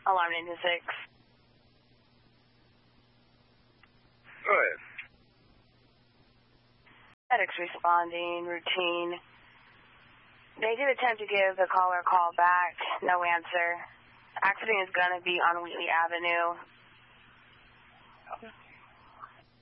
Alarm 96. Go ahead. Medics responding, routine. They did attempt to give the caller a call back, no answer. Accident is going to be on Wheatley Avenue.